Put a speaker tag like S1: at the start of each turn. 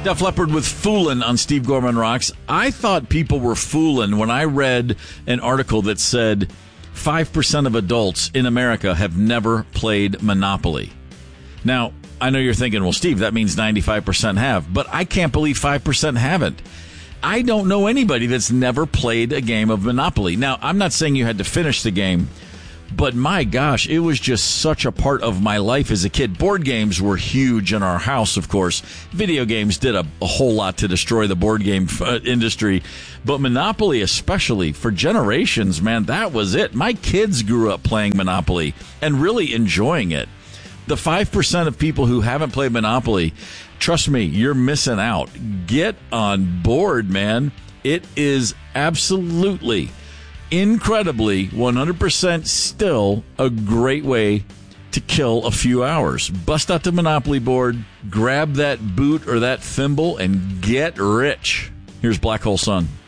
S1: Def Leppard with Foolin' on Steve Gorman Rocks. I thought people were fooling when I read an article that said 5% of adults in America have never played Monopoly. Now, I know you're thinking, well, Steve, that means 95% have, but I can't believe 5% haven't. I don't know anybody that's never played a game of Monopoly. Now, I'm not saying you had to finish the game, but my gosh, it was just such a part of my life as a kid. Board games were huge in our house, of course. Video games did a whole lot to destroy the board game industry. But Monopoly, especially for generations, man, that was it. My kids grew up playing Monopoly and really enjoying it. The 5% of people who haven't played Monopoly, trust me, you're missing out. Get on board, man. It is absolutely, incredibly, 100% still a great way to kill a few hours. Bust out the Monopoly board, grab that boot or that thimble, and get rich. Here's Black Hole Sun.